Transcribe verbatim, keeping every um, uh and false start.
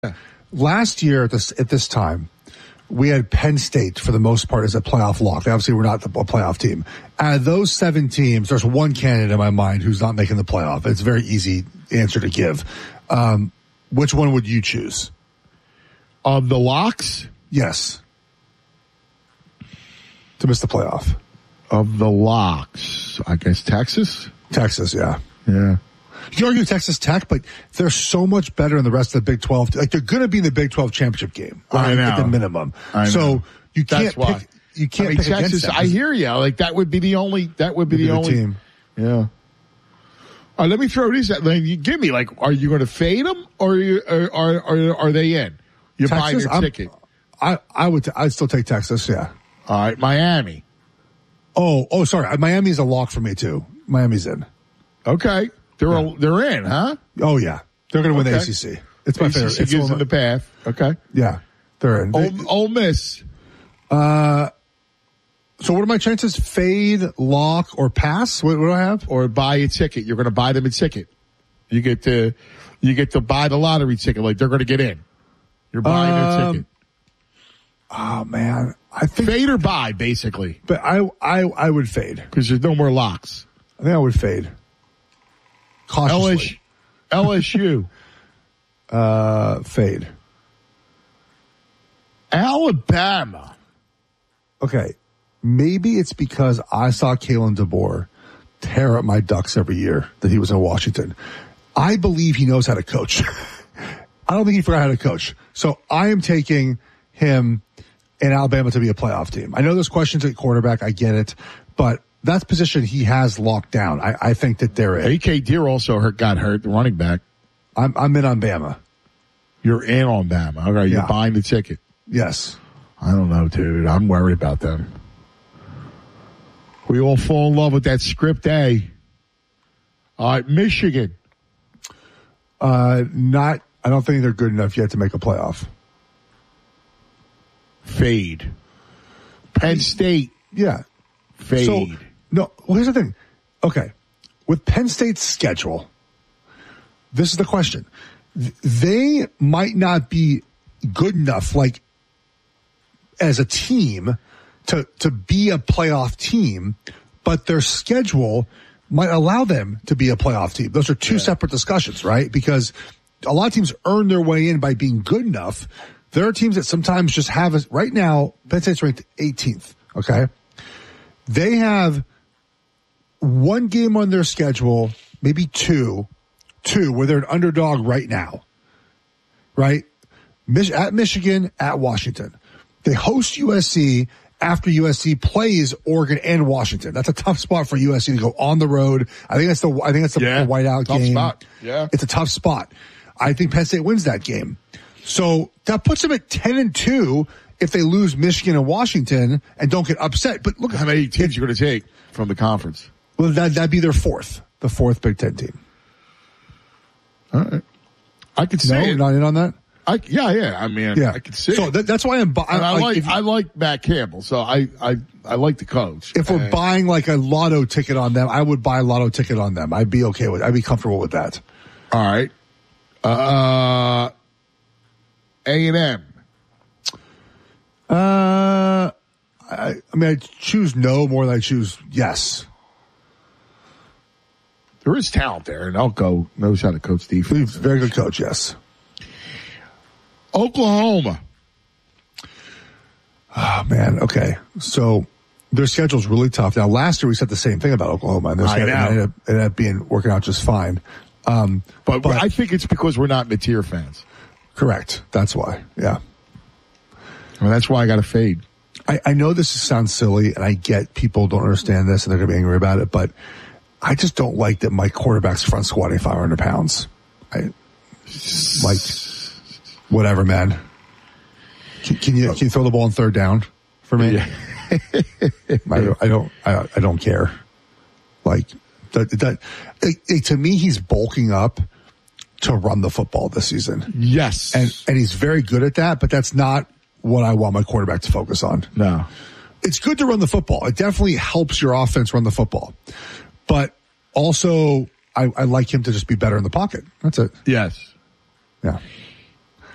Last year at this at this time, we had Penn State for the most part as a playoff lock. Obviously, we're not the, a playoff team. Out of those seven teams, there's one candidate in my mind who's not making the playoff. It's a very easy answer to give. Um, which one would you choose? Of the locks? Yes. To miss the playoff. Of the locks, I guess Texas? Texas, yeah. Yeah. You can argue Texas Tech, but they're so much better than the rest of the Big twelve. Like, they're going to be in the Big twelve championship game. I know. At the minimum. I know. So you can't That's why. pick, you can't I mean, pick Texas, against them. I hear you. Like, that would be the only, that would be the, the only team. Yeah. All right, let me throw these at, like, you give me, like, are you going to fade them or are, you, are, are, are, are they in? You're Texas, buying their I'm, ticket. I, I would, t- I'd still take Texas, yeah. All right, Miami. Oh, oh, sorry. Miami's a lock for me too. Miami's in. Okay. They're, Yeah. all, they're in, huh? Oh yeah. They're going to win Okay. the A C C. It's my A C C favorite. It's gives one them the of my- path. Okay. Yeah. They're in. They- Ole, Ole Miss. so what are my chances? Fade, lock, or pass? What, what do I have? Or buy a ticket. You're going to buy them a ticket. You get to, you get to buy the lottery ticket. Like, they're going to get in. You're buying Um, their ticket. Oh man. I think, Fade or buy, basically. but I, I, I would fade. Because there's no more locks. I think I would fade. Cautiously. L S U. Uh, fade. Alabama. Okay. Maybe it's because I saw Kalen DeBoer tear up my Ducks every year that he was in Washington. I believe he knows how to coach. I don't think he forgot how to coach. So I am taking him in Alabama to be a playoff team. I know there's questions at quarterback. I get it. But that position he has locked down. I, I think that they're in. A K Deer also hurt, got hurt, the running back. I'm, I'm in on Bama. You're in on Bama. Okay, you're Yeah. buying the ticket. Yes. I don't know, dude. I'm worried about them. We all fall in love with that script A. All right, Michigan. Uh, not, I don't think they're good enough yet to make a playoff. Fade. Penn State. Yeah. Fade. So, no, well, here's the thing. Okay. With Penn State's schedule, this is the question. Th- They might not be good enough, like, as a team to, to be a playoff team, but their schedule might allow them to be a playoff team. Those are two Yeah. separate discussions, right? Because a lot of teams earn their way in by being good enough. There are teams that sometimes just have a, right now, Penn State's ranked eighteenth, okay? They have one game on their schedule, maybe two, two, where they're an underdog right now, right? Mich- at Michigan, at Washington. They host U S C after U S C plays Oregon and Washington. That's a tough spot for U S C to go on the road. I think that's the, I think that's the, Yeah, the whiteout tough game. spot. Yeah. It's a tough spot. I think Penn State wins that game. So that puts them at ten and two if they lose Michigan and Washington and don't get upset. But look, How many teams you going to take from the conference? well, that, that'd be their fourth, the fourth Big Ten team. All right. I could No, say you're it. not in on that? I, yeah, yeah. I mean, Yeah. I could see So it. that, that's why I'm, bu- And I like, like, if, I like Matt Campbell, so I, I, I like the coach. if we're And- buying like a lotto ticket on them, I would buy a lotto ticket on them. I'd be okay with, I'd be comfortable with that. all right, uh, A and M. Uh, I, I mean, I choose no more than I choose yes. There is talent there, and Elko knows how to coach He's defense. a very good coach, yes. Oklahoma. Oh, man. Okay. So their schedule's really tough. Now, last year we said the same thing about Oklahoma, and their I schedule know. ended up, ended up being working out just fine. Um, But, but I think it's because we're not Mateer fans. correct. That's why. Yeah. I mean, that's why I got to fade. I, I know this sounds silly, and I get people don't understand this, and they're going to be angry about it, but I just don't like that my quarterback's front squatting five hundred pounds. I like whatever, man. Can, can you can you throw the ball on third down for me? Yeah. I don't. I don't. I, I don't care. Like that. That it, it, to me, he's bulking up to run the football this season, Yes. and and he's very good at that. But that's not what I want my quarterback to focus on. no. It's good to run the football. It definitely helps your offense run the football. But also, I, I like him to just be better in the pocket. That's it. Yes. Yeah.